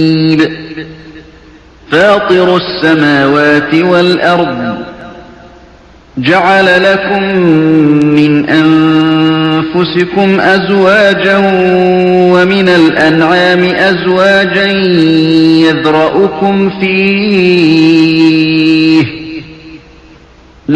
فاطر السماوات والأرض جعل لكم من أنفسكم أزواجا ومن الأنعام أزواجا يذرأكم فيه